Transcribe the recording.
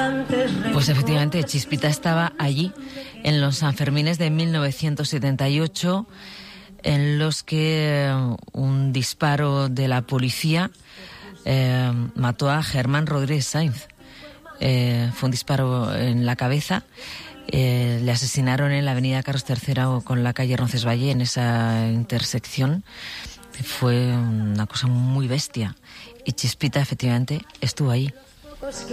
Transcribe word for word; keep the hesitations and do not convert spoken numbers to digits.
Pues efectivamente, Chispita estaba allí en los Sanfermines de mil novecientos setenta y ocho, en los que un disparo de la policía eh, mató a Germán Rodríguez Sainz. Eh, fue un disparo en la cabeza. Eh, le asesinaron en la avenida Carlos tercero con la calle Roncesvalles, en esa intersección. Fue una cosa muy bestia. Y Chispita efectivamente estuvo ahí.